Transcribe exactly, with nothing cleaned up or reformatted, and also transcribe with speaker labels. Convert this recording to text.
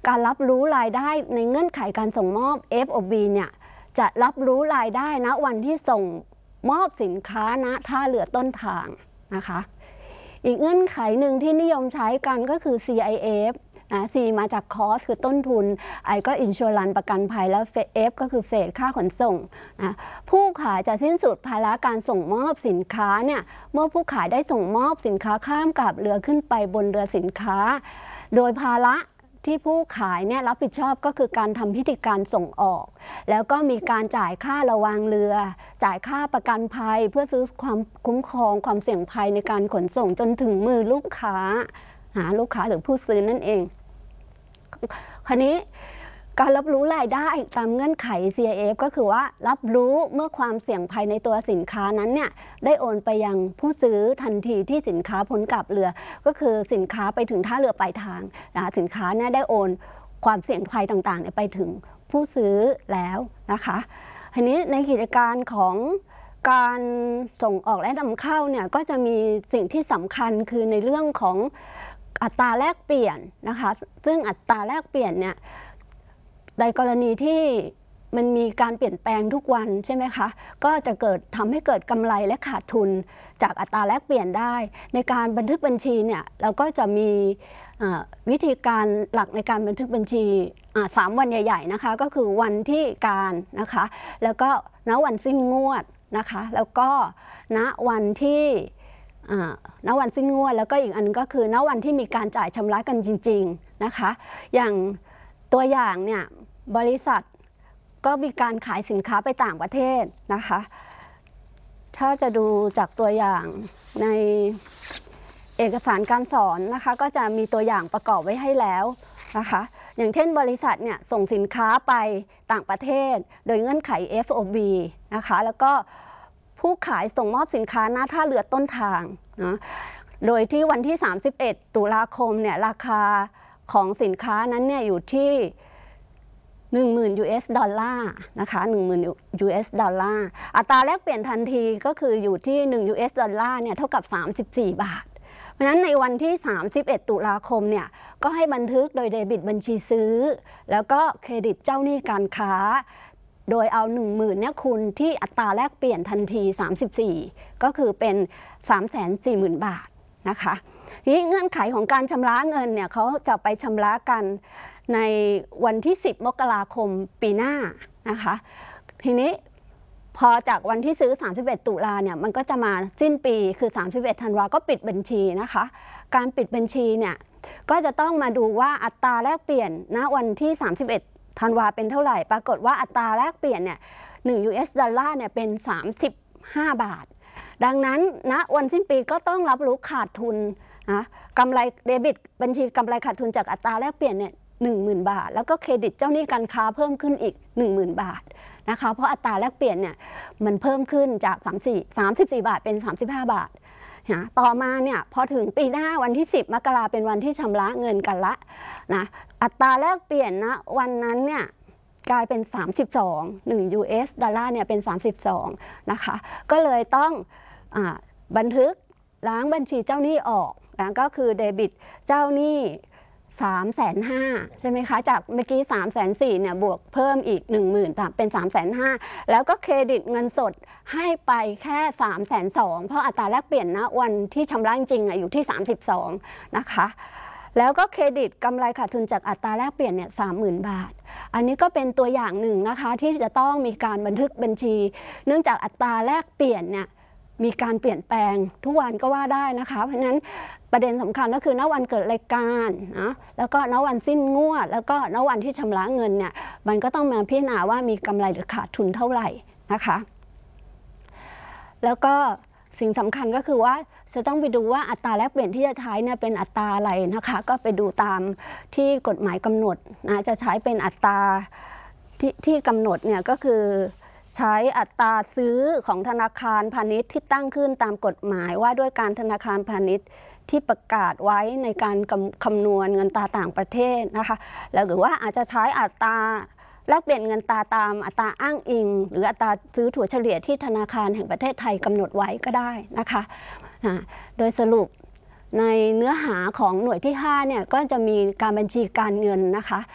Speaker 1: การรับรู้รายได้ในเงื่อนไขการส่งมอบ เอฟ โอ บี เนี่ยจะรับรู้รายได้ณวันที่ส่งมอบสินค้าณท่าเรือต้นทางนะคะอีกเงื่อนไขหนึ่งที่นิยมใช้กันก็คือ ซี ไอ เอฟ นะ C มาจาก cost คือต้นทุน I ก็ insurance ประกันภัยแล้ว F ก็คือเศษค่าขนส่งนะผู้ขายจะสิ้นสุดภาระการส่งมอบสินค้าเนี่ยเมื่อผู้ขายได้ส่งมอบสินค้าข้ามกับเรือขึ้นไปบนเรือสินค้าโดยภาระที่ผู้ขายเนี่ยรับผิดชอบก็คือการทำพิธีการส่งออกแล้วก็มีการจ่ายค่าระวางเรือจ่ายค่าประกันภัยเพื่อซื้อความคุ้มครองความเสี่ยงภัยในการขนส่งจนถึงมือลูกค้าหาลูกค้าหรือผู้ซื้อนั่นเองคราวนี้การรับรู้รายได้ตามเงื่อนไข ซี ไอ เอฟ ก็คือว่ารับรู้เมื่อความเสี่ยงภัยในตัวสินค้านั้นเนี่ยได้โอนไปยังผู้ซื้อทันทีที่สินค้าพ้นกลับเรือก็คือสินค้าไปถึงท่าเรือปลายทางนะสินค้าเนี่ยได้โอนความเสี่ยงภัยต่างๆไปถึงผู้ซื้อแล้วนะคะทีนี้ในกิจการของการส่งออกและนำเข้าเนี่ยก็จะมีสิ่งที่สำคัญคือในเรื่องของอัตราแลกเปลี่ยนนะคะซึ่งอัตราแลกเปลี่ยนเนี่ยในกรณีที่มันมีการเปลี่ยนแปลงทุกวันใช่ไหมคะก็จะเกิดทำให้เกิดกำไรและขาดทุนจากอัตราแลกเปลี่ยนได้ในการบันทึกบัญชีเนี่ยเราก็จะมีวิธีการหลักในการบันทึกบัญชีสามวันใหญ่ๆนะคะก็คือวันที่การนะคะแล้วก็ณวันสิ้นงวดนะคะแล้วก็ณวันที่ณวันสิ้นงวดแล้วก็อีกอันก็คือณวันที่มีการจ่ายชำระกันจริงๆนะคะอย่างตัวอย่างเนี่ยบริษัทก็มีการขายสินค้าไปต่างประเทศนะคะถ้าจะดูจากตัวอย่างในเอกสารการสอนนะคะก็จะมีตัวอย่างประกอบไว้ให้แล้วนะคะอย่างเช่นบริษัทเนี่ยส่งสินค้าไปต่างประเทศโดยเงื่อนไข เอฟ โอ บี นะคะแล้วก็ผู้ขายส่งมอบสินค้าหน้าท่าเรือต้นทางนะโดยที่วันที่สามสิบเอ็ดตุลาคมเนี่ยราคาของสินค้านั้นเนี่ยอยู่ที่หนึ่งหมื่น ยู เอส ดอลลาร์นะคะหนึ่งหมื่น ยู เอส ดอลลาร์อัตราแลกเปลี่ยนทันทีก็คืออยู่ที่หนึ่ง ยู เอส ดอลลาร์เนี่ยเท่ากับสามสิบสี่บาทเพราะฉะนั้นในวันที่สามสิบเอ็ดตุลาคมเนี่ยก็ให้บันทึกโดยเดบิตบัญชีซื้อแล้วก็เครดิตเจ้าหนี้การค้าโดยเอา หนึ่งหมื่น เนี่ยคูณที่อัตราแลกเปลี่ยนทันทีสามสิบสี่ก็คือเป็น สามแสนสี่หมื่น บาทนะคะทีนี้เงื่อนไขของการชำระเงินเนี่ยเขาจะไปชำระกันในวันที่สิบมกราคมปีหน้านะคะทีนี้พอจากวันที่ซื้อสามสิบเอ็ดตุลาเนี่ยมันก็จะมาสิ้นปีคือสามสิบเอ็ดธันวาก็ปิดบัญชีนะคะการปิดบัญชีเนี่ยก็จะต้องมาดูว่าอัตราแลกเปลี่ยนณวันที่สามสิบเอ็ดธันวาเป็นเท่าไหร่ปรากฏว่าอัตราแลกเปลี่ยนเนี่ยหนึ่ง ยู เอส ดอลลาร์เนี่ยเป็นสามสิบห้าบาทดังนั้นณวันสิ้นปีก็ต้องรับรู้ขาดทุนนะกำไรเดบิตบัญชีกำไรขาดทุนจากอัตราแลกเปลี่ยนเนี่ยหนึ่งหมื่นบาทแล้วก็เครดิตเจ้าหนี้การค้าเพิ่มขึ้นอีก หนึ่งหมื่น บาทนะคะเพราะอัตราแลกเปลี่ยนเนี่ยมันเพิ่มขึ้นจากสามสิบสี่ สามสิบสี่บาทเป็นสามสิบห้าบาทนะต่อมาเนี่ยพอถึงปีหน้าวันที่สิบมกราเป็นวันที่ชำระเงินกันละนะอัตราแลกเปลี่ยนนะวันนั้นเนี่ยกลายเป็นสามสิบสองหนึ่ง ยู เอส ดอลลาร์เนี่ยเป็นสามสิบสองนะคะก็เลยต้องอ่าบันทึกล้างบัญชีเจ้าหนี้ออกนะก็คือเดบิตเจ้าหนี้สามแสนห้าใช่ไหมคะจากเมื่อกี้สามแสนสี่เนี่ยบวกเพิ่มอีกหนึ่งหมื่นเป็นสามแสนห้าแล้วก็เครดิตเงินสดให้ไปแค่สามแสนสองเพราะอัตราแลกเปลี่ยนนะวันที่ชำระจริงๆอยู่ที่สามสิบสองนะคะแล้วก็เครดิตกำไรขาดทุนจากอัตราแลกเปลี่ยนเนี่ยสามหมื่นบาทอันนี้ก็เป็นตัวอย่างหนึ่งนะคะที่จะต้องมีการบันทึกบัญชีเนื่องจากอัตราแลกเปลี่ยนเนี่ยมีการเปลี่ยนแปลงทุกวันก็ว่าได้นะคะเพราะฉะนั้นประเด็นสำคัญก็คือณวันเกิดรายการนะแล้วก็ณวันสิ้นงวดแล้วก็ณวันที่ชำระเงินเนี่ยมันก็ต้องมาพิจารณาว่ามีกำไรหรือขาดทุนเท่าไหร่นะคะแล้วก็สิ่งสำคัญก็คือว่าจะต้องไปดูว่าอัตราแลกเปลี่ยนที่จะใช้เนี่ยเป็นอัตราอะไรนะคะก็ไปดูตามที่กฎหมายกำหนดนะจะใช้เป็นอัตราที่ที่กำหนดเนี่ยก็คือใช้อัตราซื้อของธนาคารพาณิชย์ที่ตั้งขึ้นตามกฎหมายว่าด้วยการธนาคารพาณิชย์ที่ประกาศไว้ในการคำนวณเงินตราต่างประเทศนะคะแล้วหรือว่าอาจจะใช้อัตราแลกเปลี่ยนเงินตราตามอัตราอ้างอิงหรืออัตราซื้อถั่วเฉลี่ยที่ธนาคารแห่งประเทศไทยกำหนดไว้ก็ได้นะคะโดยสรุปในเนื้อหาของหน่วยที่ห้าเนี่ยก็จะมีการบัญชีการเงินนะคะ